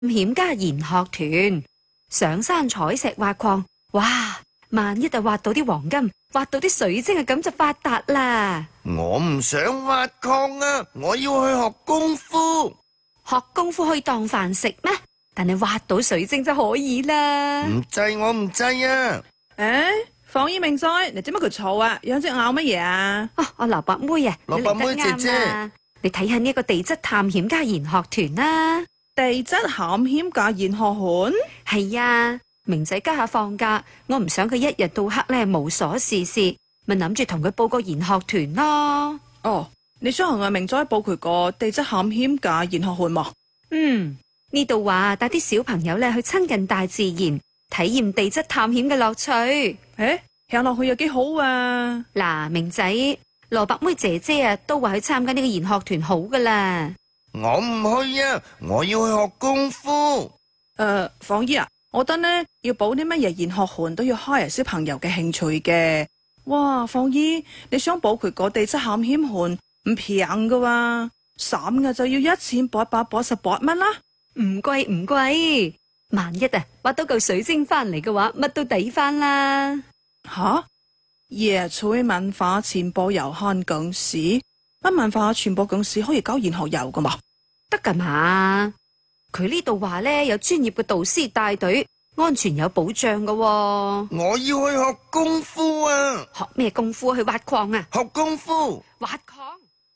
險家研學團上山採石挖礦，哇！萬一就挖到啲黃金，挖到啲水晶啊，咁就發達啦！ 我唔想挖礦啊，我要去學功夫。 學功夫可以當飯食咩？但係挖到水晶就可以啦。 唔制，我唔制啊！ 放衣明災，你做乜佢嘈啊？養隻咬乜嘢啊？ 我劉伯妹啊， 劉伯妹姐姐， 你睇下呢一個地質探險家研學團啦。 地質探險家研學團係啊，明仔家下放假，我唔想佢一日到黑咧無所事事，咪諗住同佢報個研學團咯。 哦，你想同阿明災報佢個地質探險家研學團喎？ 呢度話帶啲小朋友咧去親近大自然，體驗地質探險嘅樂趣。 聽落去又幾好啊！ 嗱，明仔，羅伯妹姐姐啊，都話去參加呢個研學團好噶啦。 我唔去啊，我要去學功夫。 放姨啊，我覺得呢要報啲乜嘢研學團都要開小朋友嘅興趣嘅。哇，放姨，你想報佢個地質探險團唔平噶喎，3日就要1888蚊啦。 唔貴唔貴，萬一啊挖到嚿水晶翻嚟嘅話，乜都抵翻啦。 吓？椰菜文化傳播有限公司，乜文化傳播公司可以搞研學遊噶嘛？ 得噶嘛？佢呢度話呢，有專業嘅導師帶隊，安全有保障噶喎。 我要去學功夫啊！ 學咩功夫？去挖礦啊？ 學功夫， 挖礦。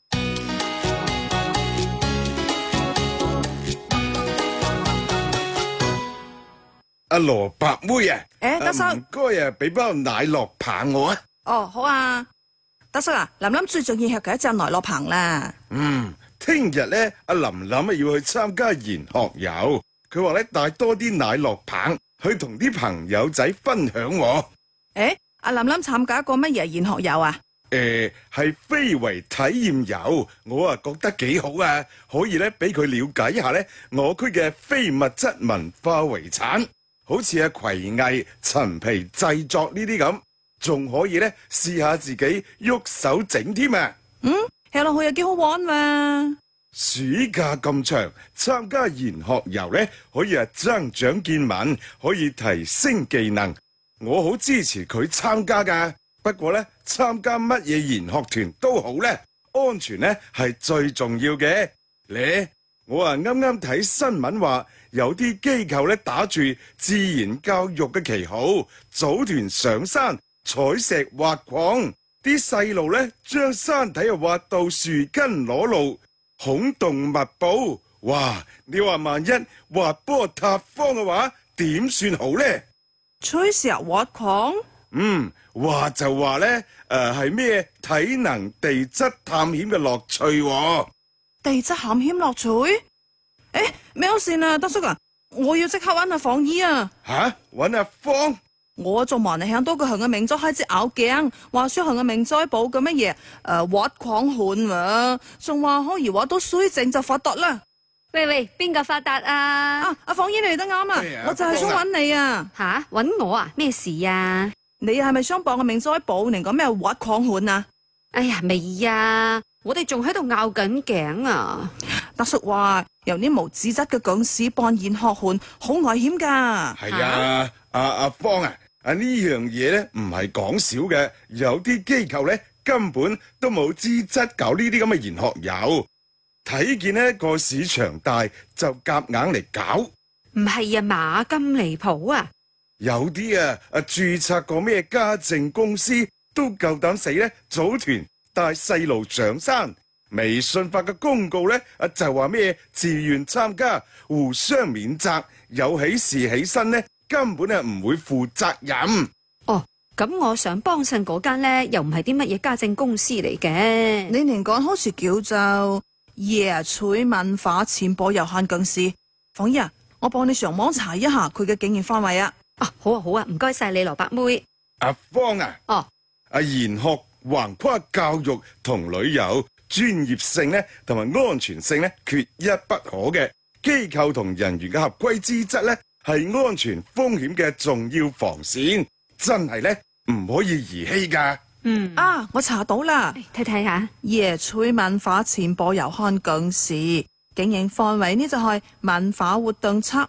阿羅伯妹啊， 德叔， 唔該啊，俾包奶酪棒我啊。 哦，好啊，德叔啊，琳琳最中意食嘅一隻奶酪棒啦。 聽日咧，阿琳琳啊要去參加研學遊，佢話咧帶多啲奶酪棒去同啲朋友仔分享喎。 阿琳琳參加過乜嘢研學遊啊？ 係非遺體驗遊，我啊覺得幾好啊，可以咧俾佢了解一下咧我區嘅非物質文化遺產。好似葵藝、陳皮製作呢啲咁，仲可以咧試下自己喐手整添啊！ 聽落去又幾好玩嘛！ 暑假咁長，參加研學遊咧，可以增長見聞，可以提升技能。我好支持佢參加噶。不過咧，參加乜嘢研學團都好咧，安全咧係最重要嘅。我啱啱睇新聞話，有啲機構咧打住自然教育嘅旗號，組團上山採石挖礦，啲細路咧將山體又挖到樹根裸露，孔洞密布。哇！你話萬一滑坡塌方嘅話，點算好呢？ 採石挖礦？ 話就話咧，係咩體能地質探險嘅樂趣喎。 地質探險樂趣？咩好線啊，德叔啊，我要即刻搵阿放姨啊！ 搵阿芳？ 我仲望你響多個向嘅明災開始拗頸，話說向嘅明災報嘅乜嘢挖礦盤喎，仲話可以挖到水晶就發達啦。 喂，邊個發達啊？ 阿放姨你嚟得啱啊！我就係想搵你啊！ 搵我啊？咩事啊？ 你係咪想幫個明災報嚟講咩挖礦盤啊？ 哎呀，未啊！我哋仲喺度拗緊頸啊！ 德叔話由啲無資質嘅講師辦研學團好危險噶。 係啊，阿芳啊，呢樣嘢咧唔係講少嘅，有啲機構咧根本都冇資質搞呢啲咁嘅研學遊，睇見呢個市場大就夾硬嚟搞。 唔係啊嘛，咁離譜啊！ 有啲註冊過咩家政公司都夠膽死咧組團帶細路上山。微信發嘅公告咧就話咩自願參加，互相免責，有喜事起身咧根本唔會負責任。 咁我想幫襯嗰間咧又唔係啲乜嘢家政公司嚟嘅。 你連講好似叫做椰菜文化傳播有限公司。放姨啊，我幫你上網查一下佢嘅經營範圍啊。 好啊，唔該晒你羅伯妹。 阿芳啊，研學橫跨教育同旅遊，專業性咧同埋安全性咧缺一不可嘅。機構同人員嘅合規資質咧係安全風險嘅重要防線，真係咧唔可以兒戲噶。 我查到啦， 睇下椰菜文化傳播有限公司經營範圍呢就係文化活動策